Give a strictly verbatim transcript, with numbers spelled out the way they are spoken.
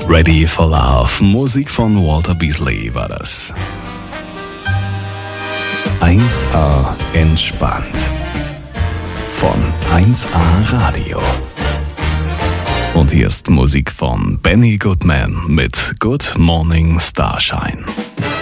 Ready for Love, Musik von Walter Beasley war das. eins A entspannt. Von eins A Radio. Und hier ist Musik von Benny Goodman mit Good Morning Starshine.